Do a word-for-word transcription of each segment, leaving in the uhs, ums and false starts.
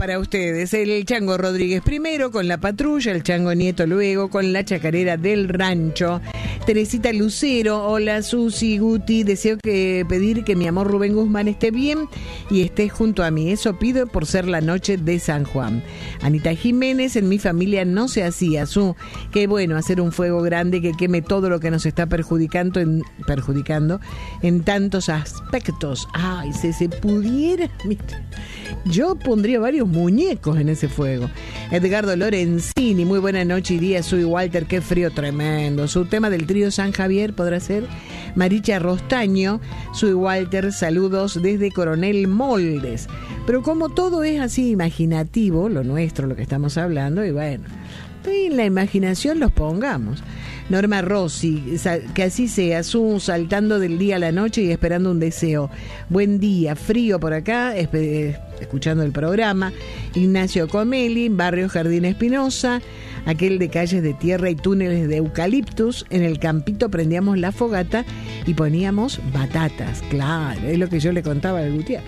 para ustedes. El Chango Rodríguez primero con La Patrulla, el Chango Nieto luego con La Chacarera del Rancho. Teresita Lucero, hola Susi, Guti, deseo que pedir que mi amor Rubén Guzmán esté bien y esté junto a mí. Eso pido por ser la noche de San Juan. Anita Jiménez, en mi familia no se hacía, su, qué bueno hacer un fuego grande que queme todo lo que nos está perjudicando en, perjudicando en tantos aspectos. Ay, si se pudiera, yo pondría varios muñecos en ese fuego. Edgardo Lorenzini, muy buena noche y día, soy Walter, qué frío tremendo. Su tema del trío San Javier podrá ser. Maricha Rostaño, soy Walter, saludos desde Coronel Moldes. Pero como todo es así imaginativo, lo nuestro, lo que estamos hablando, y bueno, en la imaginación los pongamos. Norma Rossi, que así sea, su saltando del día a la noche y esperando un deseo. Buen día, frío por acá, escuchando el programa. Ignacio Comeli, Barrio Jardín Espinosa, aquel de calles de tierra y túneles de eucaliptus. En el campito prendíamos la fogata y poníamos batatas, claro, es lo que yo le contaba al Gutiérrez.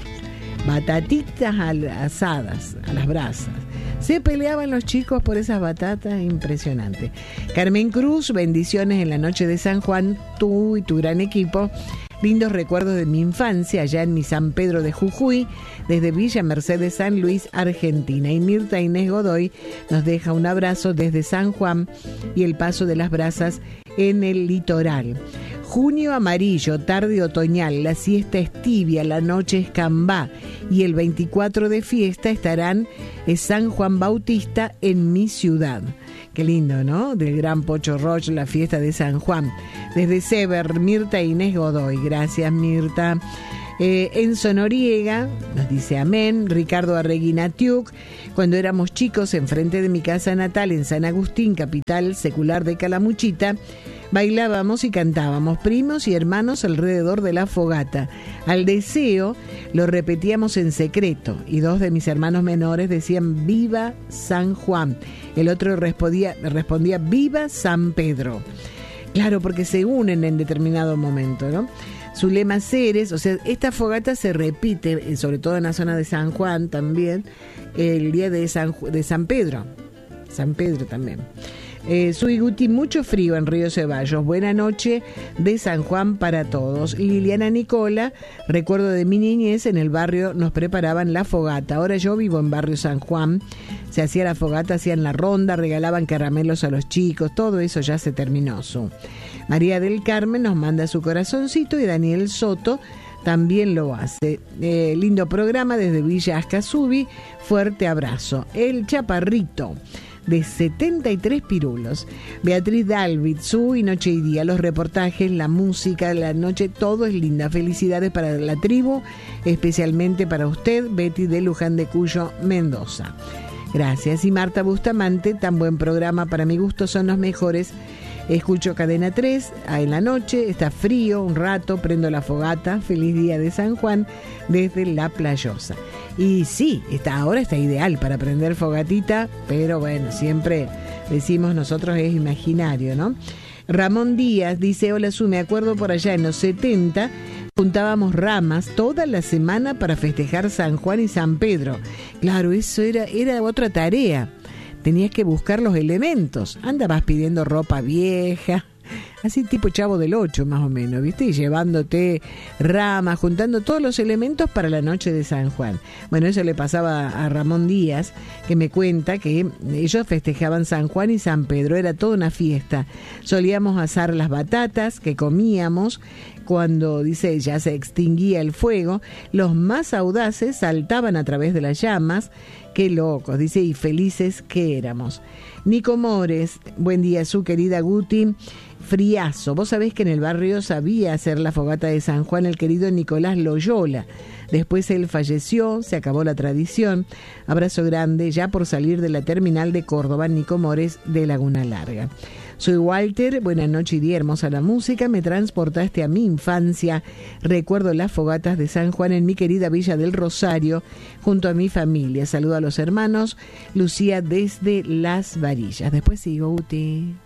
Batatitas asadas a las brasas. Se peleaban los chicos por esas batatas, impresionante. Carmen Cruz, bendiciones en la noche de San Juan, tú y tu gran equipo. Lindos recuerdos de mi infancia allá en mi San Pedro de Jujuy, desde Villa Mercedes, San Luis, Argentina. Y Mirta Inés Godoy nos deja un abrazo desde San Juan y el Paso de las Brasas en el litoral. Junio amarillo, tarde otoñal, la siesta es tibia, la noche es cambá y el veinticuatro de fiesta estarán en San Juan Bautista en mi ciudad. Qué lindo, ¿no? Del gran Pocho Roche, la fiesta de San Juan. Desde Sever, Mirta Inés Godoy. Gracias, Mirta. Eh, Enzo Noriega nos dice amén. Ricardo Arreguina Tiuk, cuando éramos chicos, enfrente de mi casa natal en San Agustín, capital secular de Calamuchita, bailábamos y cantábamos, primos y hermanos alrededor de la fogata. Al deseo lo repetíamos en secreto y dos de mis hermanos menores decían viva San Juan. El otro respondía, respondía viva San Pedro. Claro, porque se unen en determinado momento, ¿no? Zulema Ceres, o sea, esta fogata se repite, sobre todo en la zona de San Juan también, el día de San, de San Pedro. San Pedro también. Eh, soy Guti, mucho frío en Río Ceballos. Buena noche de San Juan para todos. Liliana Nicola, recuerdo de mi niñez, en el barrio nos preparaban la fogata. Ahora yo vivo en barrio San Juan. Se hacía la fogata, hacían la ronda, regalaban caramelos a los chicos. Todo eso ya se terminó. Su. María del Carmen nos manda su corazoncito y Daniel Soto también lo hace. Eh, lindo programa desde Villa Ascasubi. Fuerte abrazo. El Chaparrito, de setenta y tres pirulos. Beatriz Dalvit, su y Noche y Día, los reportajes, la música, la noche, todo es linda. Felicidades para la tribu, especialmente para usted, Betty de Luján de Cuyo, Mendoza. Gracias. Y Marta Bustamante, tan buen programa, para mi gusto son los mejores. Escucho Cadena tres en la noche, está frío un rato, prendo la fogata. Feliz día de San Juan desde La Playosa. Y sí, está, ahora está ideal para prender fogatita, pero bueno, siempre decimos nosotros es imaginario, ¿no? Ramón Díaz dice, hola Su, me acuerdo por allá en los setenta, juntábamos ramas toda la semana para festejar San Juan y San Pedro. Claro, eso era, era otra tarea. Tenías que buscar los elementos. Andabas pidiendo ropa vieja, así tipo Chavo del Ocho más o menos, ¿viste? Y llevándote ramas, juntando todos los elementos para la noche de San Juan. Bueno, eso le pasaba a Ramón Díaz, que me cuenta que ellos festejaban San Juan y San Pedro, era toda una fiesta. Solíamos asar las batatas que comíamos. Cuando, dice, ya se extinguía el fuego, los más audaces saltaban a través de las llamas. Qué locos, dice, y felices que éramos. Nico Mores, buen día, Su, querida Guti. Friazo, vos sabés que en el barrio sabía hacer la fogata de San Juan el querido Nicolás Loyola. Después él falleció, se acabó la tradición. Abrazo grande, ya por salir de la terminal de Córdoba, Nico Mores de Laguna Larga. Soy Walter, buena noche y día, hermosa la música, me transportaste a mi infancia. Recuerdo las fogatas de San Juan en mi querida Villa del Rosario, junto a mi familia. Saludo a los hermanos. Lucía desde Las Varillas. Después sigo, Uti.